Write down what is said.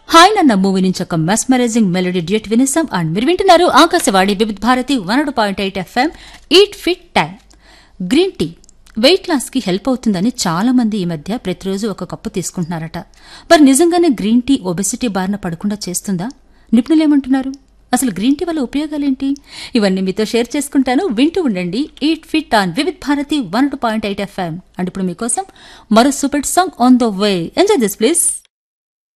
Hi నన్న movie నుంచి ఒక మెస్మరైజింగ్ మెలోడీ డ్యూట్ వినేసాం. అండ్ మీరు వింటున్నారు ఆకాశవాణి వివిధ Bharati 100.8 FM. Eat fit time. Green tea weight loss కి హెల్ప్ అవుతుందని చాలా మంది ఈ మధ్య ప్రతిరోజు ఒక కప్పు తీసుకుంటున్నారట. మరి నిజంగానే గ్రీన్ టీ ఒబెసిటీ బారిన పడకుండా చేస్తుందా? నిపుణులేమంటున్నారు? అసలు గ్రీన్ టీ వల్ల ఉపయోగాలేంటి? ఇవన్నీ మీతో షేర్ చేసుకుంటాను. వింటూ ఉండండి eat fit on Vividh Bharati 100.8 FM. And ఇప్పుడు మీకోసం మరో super song on the way. Enjoy this please.